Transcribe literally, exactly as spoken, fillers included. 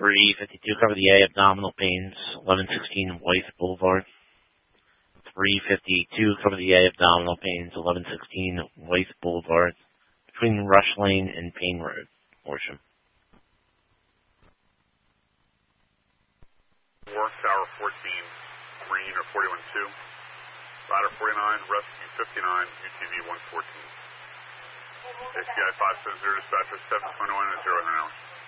three fifty-two, cover the A, abdominal pains, eleven sixteen Wythe Boulevard. three fifty-two, cover the A, abdominal pains, eleven sixteen Wythe Boulevard, between Rush Lane and Payne Road, Horsham. four, Tower fourteen, Green or forty-one two, Rider forty-nine, Rescue fifty-nine, U T V one fourteen. A C I five seven zero, dispatcher seven twenty-one and zero now.